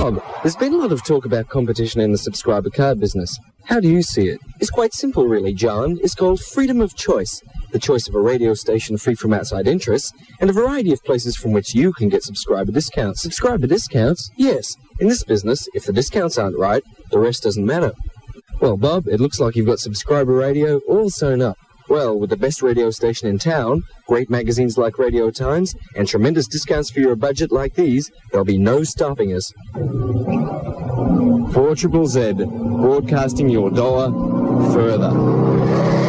Bob, there's been a lot of talk about competition in the subscriber card business. How do you see it? It's quite simple, really, John. It's called freedom of choice. The choice of a radio station free from outside interests, and a variety of places from which you can get subscriber discounts. Subscriber discounts? Yes. In this business, if the discounts aren't right, the rest doesn't matter. Well, Bob, it looks like you've got subscriber radio all sewn up. Well, with the best radio station in town, great magazines like Radio Times, and tremendous discounts for your budget like these, there'll be no stopping us. 4ZZZ, broadcasting your dollar further.